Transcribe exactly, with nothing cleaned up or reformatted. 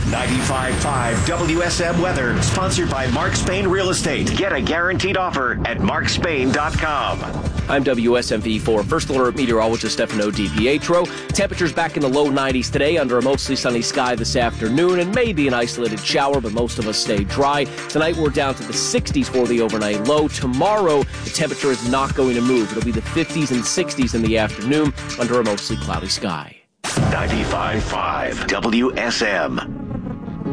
ninety-five point five W S M weather, sponsored by Mark Spain Real Estate. Get a guaranteed offer at mark spain dot com. I'm W S M V four First Alert meteorologist Stefano DiPietro. Temperatures back in the low nineties today under a mostly sunny sky this afternoon, and maybe an isolated shower, but most of us stay dry. Tonight we're down to the sixties for the overnight low. Tomorrow the temperature is not going to move. It'll be the fifties and sixties in the afternoon under a mostly cloudy sky. ninety-five point five W S M.